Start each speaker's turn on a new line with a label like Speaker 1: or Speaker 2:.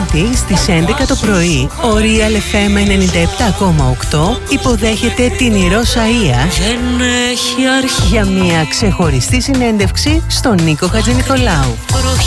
Speaker 1: Πέμπτη στις 11 το πρωί, ο Real FM 97,8 υποδέχεται την Ηρώ Σαΐα για μια ξεχωριστή συνέντευξη στον Νίκο Χατζηνικολάου.